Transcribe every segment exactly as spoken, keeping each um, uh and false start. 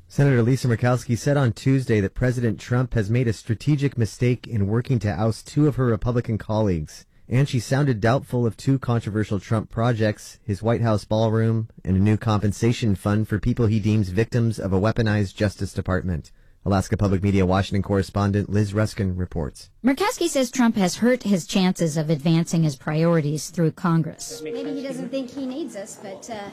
Senator Lisa Murkowski said on Tuesday that President Trump has made a strategic mistake in working to oust two of her Republican colleagues, and she sounded doubtful of two controversial Trump projects, his White House ballroom and a new compensation fund for people he deems victims of a weaponized Justice Department. Alaska Public Media Washington correspondent Liz Ruskin reports. Murkowski says Trump has hurt his chances of advancing his priorities through Congress. Maybe he doesn't think he needs us, but uh,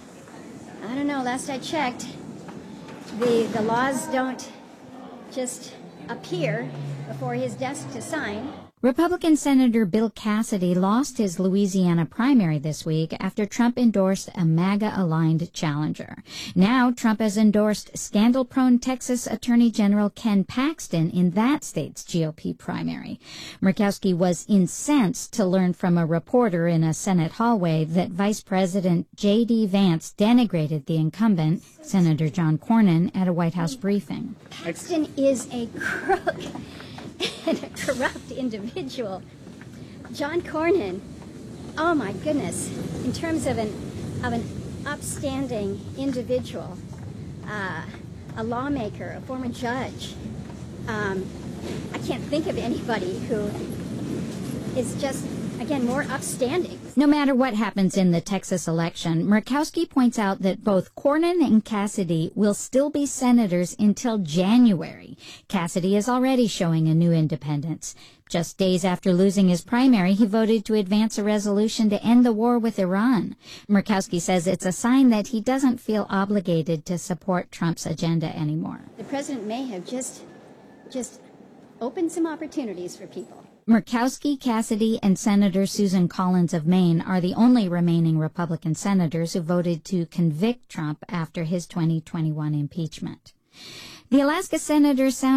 I don't know. Last I checked, the, the laws don't just appear before his desk to sign. Republican Senator Bill Cassidy lost his Louisiana primary this week after Trump endorsed a MAGA-aligned challenger. Now, Trump has endorsed scandal-prone Texas Attorney General Ken Paxton in that state's G O P primary. Murkowski was incensed to learn from a reporter in a Senate hallway that Vice President J D. Vance denigrated the incumbent, Senator John Cornyn, at a White House briefing. Paxton is a crook and a corrupt individual. John Cornyn, oh my goodness, in terms of an of an upstanding individual, uh, a lawmaker, a former judge, um, I can't think of anybody who is just, again, more upstanding. No matter what happens in the Texas election, Murkowski points out that both Cornyn and Cassidy will still be senators until January. Cassidy is already showing a new independence. Just days after losing his primary, he voted to advance a resolution to end the war with Iran. Murkowski says it's a sign that he doesn't feel obligated to support Trump's agenda anymore. The president may have just, just opened some opportunities for people. Murkowski, Cassidy, and Senator Susan Collins of Maine are the only remaining Republican senators who voted to convict Trump after his twenty twenty-one impeachment. The Alaska senators sound